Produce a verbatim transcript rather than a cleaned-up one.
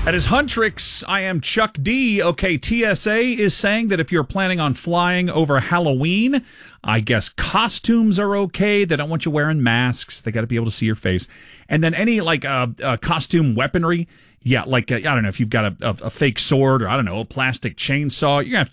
That is Huntrix. I am Chuck D. Okay, T S A is saying that if you're planning on flying over Halloween, I guess costumes are okay. They don't want you wearing masks. They got to be able to see your face. And then any, like, uh, uh, costume weaponry, yeah, like, uh, I don't know, if you've got a, a, a fake sword or, I don't know, a plastic chainsaw, you're going to have to